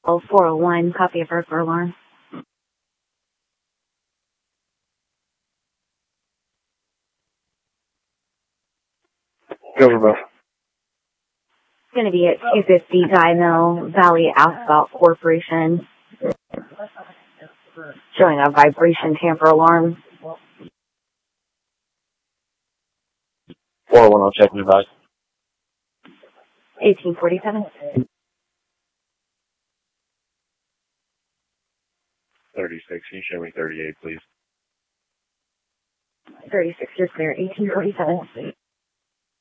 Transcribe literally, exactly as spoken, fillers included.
four oh one, copy of burglar alarm. Go for both. It's going to be at two fifty Guy Mill Valley Asphalt Corporation. Showing a vibration tamper alarm. four oh one, I'll check and advise. eighteen forty-seven. thirty-six, can you show me thirty-eight, please? thirty-six, you're clear. eighteen forty-seven.